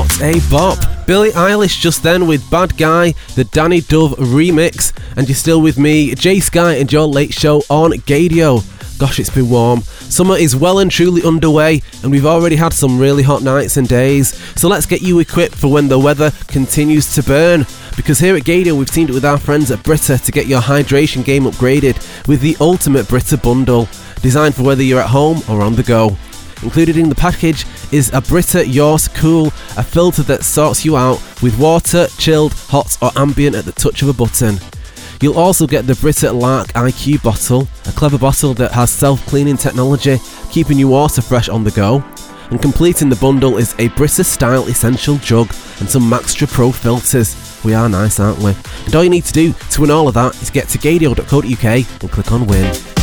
What a bop! Billie Eilish just then with Bad Guy, the Danny Dove remix, and you're still with me, Jay Sky, and your late show on Gadio. Gosh, it's been warm. Summer is well and truly underway, and we've already had some really hot nights and days, so let's get you equipped for when the weather continues to burn. Because here at Gadio, we've teamed up with our friends at Brita to get your hydration game upgraded with the ultimate Brita bundle, designed for whether you're at home or on the go. Included in the package is a Brita Yours Cool, a filter that sorts you out with water, chilled, hot or ambient at the touch of a button. You'll also get the Brita Lark IQ bottle, a clever bottle that has self-cleaning technology, keeping your water fresh on the go. And completing the bundle is a Brita Style Essential Jug and some Maxtra Pro filters. We are nice, aren't we? And all you need to do to win all of that is get to gadio.co.uk and click on Win.